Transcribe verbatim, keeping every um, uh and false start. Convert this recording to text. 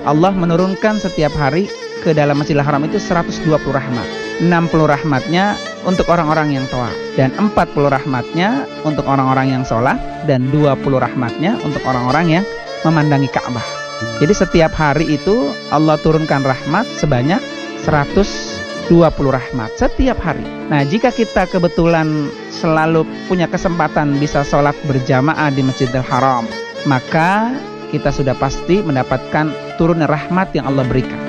Allah menurunkan setiap hari ke dalam Masjidil Haram itu seratus dua puluh rahmat. enam puluh rahmatnya untuk orang-orang yang tawaf, dan empat puluh rahmatnya untuk orang-orang yang sholat, dan dua puluh rahmatnya untuk orang-orang yang memandangi Ka'bah. Jadi setiap hari itu Allah turunkan rahmat sebanyak seratus dua puluh rahmat setiap hari. Nah, jika kita kebetulan selalu punya kesempatan bisa sholat berjamaah di Masjidil Haram, maka kita sudah pasti mendapatkan turunnya rahmat yang Allah berikan.